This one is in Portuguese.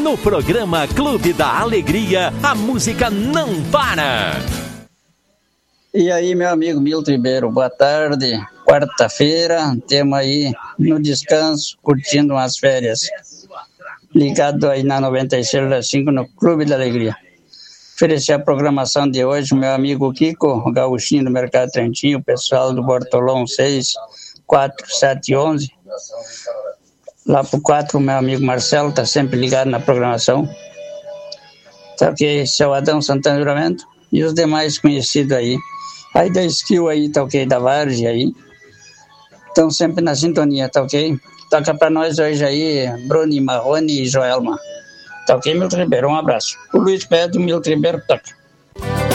No programa Clube da Alegria, a música não para. E aí, meu amigo Milton Ribeiro, boa tarde. Quarta-feira, temos aí no descanso, curtindo umas férias. Ligado aí na 96,5 no Clube da Alegria. Oferecer a programação de hoje, meu amigo Kiko, o gauchinho do Mercado Trentinho, o pessoal do Bortolão 64711. Lá pro 4, meu amigo Marcelo, tá sempre ligado na programação. Tá ok, seu Adão Santana Juramento e os demais conhecidos aí. Aí da Skill aí, tá ok, da Varge aí. Estão sempre na sintonia, tá ok? Toca pra nós hoje aí, Bruni, Marrone e Joelma. Tá ok, Milton Ribeiro? Um abraço. O Luiz Pedro, Milton Ribeiro, toca.